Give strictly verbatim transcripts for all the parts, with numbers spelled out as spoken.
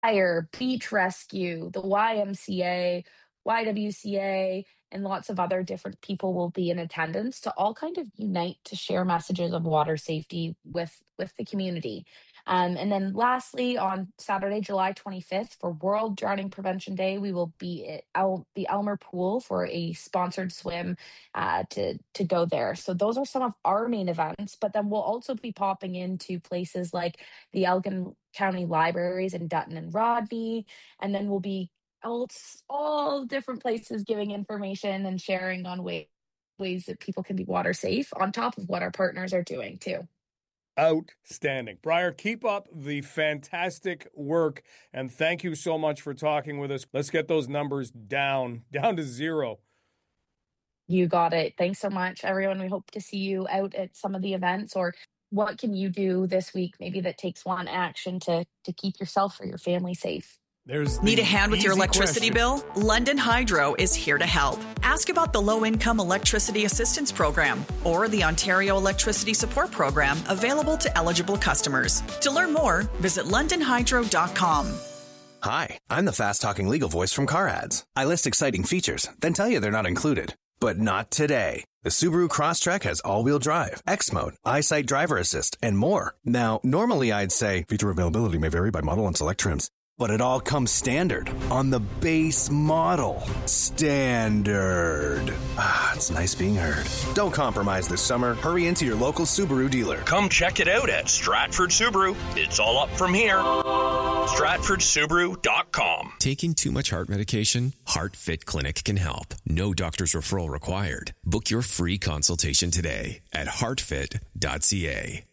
Fire, Beach Rescue, the Y M C A, Y W C A, and lots of other different people will be in attendance to all kind of unite to share messages of water safety with with the community. Um, and then lastly, on Saturday, July twenty-fifth, for World Drowning Prevention Day, we will be at El- the Elmer Pool for a sponsored swim uh, to, to go there. So those are some of our main events, but then we'll also be popping into places like the Elgin County Libraries in Dutton and Rodney, and then we'll be all, all different places giving information and sharing on way, ways that people can be water safe on top of what our partners are doing too. Outstanding. Briar, keep up the fantastic work, and thank you so much for talking with us. Let's get those numbers down, down to zero. You got it. Thanks so much, everyone. We hope to see you out at some of the events. Or what can you do this week maybe that takes one action to to keep yourself or your family safe? There's Need a hand with your electricity question. bill? London Hydro is here to help. Ask about the Low-Income Electricity Assistance Program or the Ontario Electricity Support Program available to eligible customers. To learn more, visit london hydro dot com. Hi, I'm the fast-talking legal voice from Car Ads. I list exciting features, then tell you they're not included. But not today. The Subaru Crosstrek has all-wheel drive, X-Mode, EyeSight Driver Assist, and more. Now, normally I'd say feature availability may vary by model and select trims. But it all comes standard on the base model. Standard. Ah, it's nice being heard. Don't compromise this summer. Hurry into your local Subaru dealer. Come check it out at Stratford Subaru. It's all up from here. Stratford Subaru dot com. Taking too much heart medication? HeartFit Clinic can help. No doctor's referral required. Book your free consultation today at heart fit dot c a.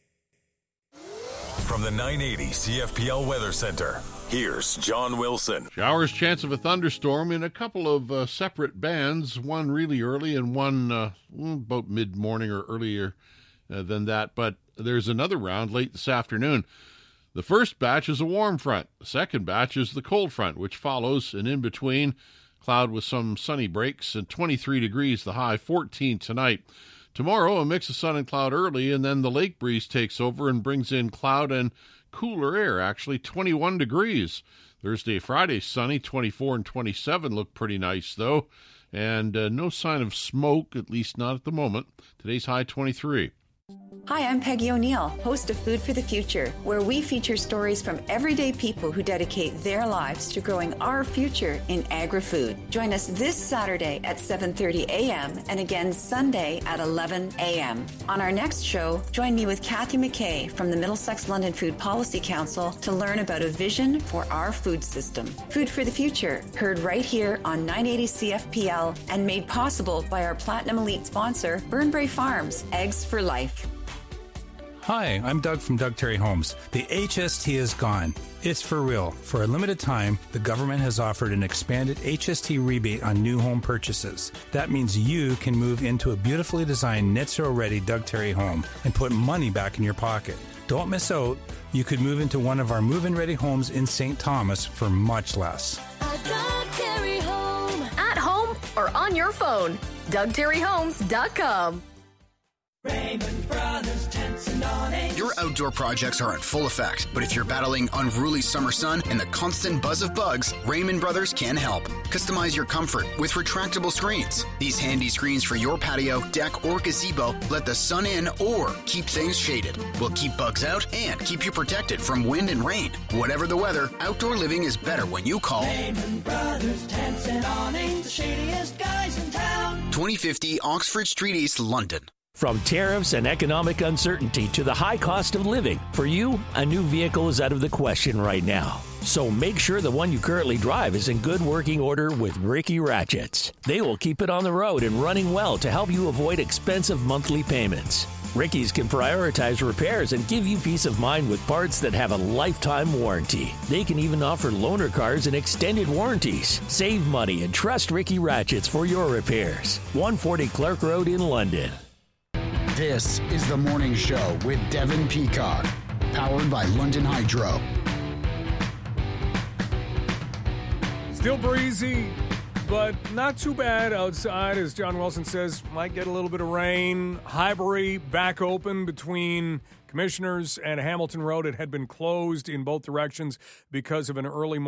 From the nine eighty C F P L Weather Center, here's John Wilson. Showers, chance of a thunderstorm in a couple of uh, separate bands, one really early and one uh, about mid-morning or earlier uh, than that. But there's another round late this afternoon. The first batch is a warm front. The second batch is the cold front, which follows, and in between, cloud with some sunny breaks, and twenty-three degrees, the high, fourteen tonight. Tomorrow, a mix of sun and cloud early, and then the lake breeze takes over and brings in cloud and cooler air, actually twenty-one degrees. Thursday, Friday, sunny, twenty-four and twenty-seven look pretty nice, though. And uh, no sign of smoke, at least not at the moment. Today's high, twenty-three. Hi, I'm Peggy O'Neill, host of Food for the Future, where we feature stories from everyday people who dedicate their lives to growing our future in agri-food. Join us this Saturday at seven thirty a.m. and again Sunday at eleven a.m. On our next show, join me with Kathy McKay from the Middlesex London Food Policy Council to learn about a vision for our food system. Food for the Future, heard right here on nine eighty C F P L and made possible by our Platinum Elite sponsor, Burnbrae Farms, Eggs for Life. Hi, I'm Doug from Doug Terry Homes. The H S T is gone. It's for real. For a limited time, the government has offered an expanded H S T rebate on new home purchases. That means you can move into a beautifully designed net zero ready Doug Terry home and put money back in your pocket. Don't miss out. You could move into one of our move-in ready homes in Saint Thomas for much less. A Doug Terry home. At home or on your phone. Doug Terry Homes dot com. Raymond Brothers Tents and Awnings. Your outdoor projects are in full effect, but if you're battling unruly summer sun and the constant buzz of bugs, Raymond Brothers can help. Customize your comfort with retractable screens. These handy screens for your patio, deck, or gazebo let the sun in or keep things shaded. Will keep bugs out and keep you protected from wind and rain. Whatever the weather, outdoor living is better when you call Raymond Brothers Tents and Awnings, the shadiest guys in town. twenty fifty Oxford Street East, London. From tariffs and economic uncertainty to the high cost of living, for you, a new vehicle is out of the question right now. So make sure the one you currently drive is in good working order with Ricky Ratchets. They will keep it on the road and running well to help you avoid expensive monthly payments. Ricky's can prioritize repairs and give you peace of mind with parts that have a lifetime warranty. They can even offer loaner cars and extended warranties. Save money and trust Ricky Ratchets for your repairs. one forty Clark Road in London. This is The Morning Show with Devin Peacock, powered by London Hydro. Still breezy, but not too bad outside, as John Wilson says. Might get a little bit of rain. Highbury back open between Commissioners and Hamilton Road. It had been closed in both directions because of an early morning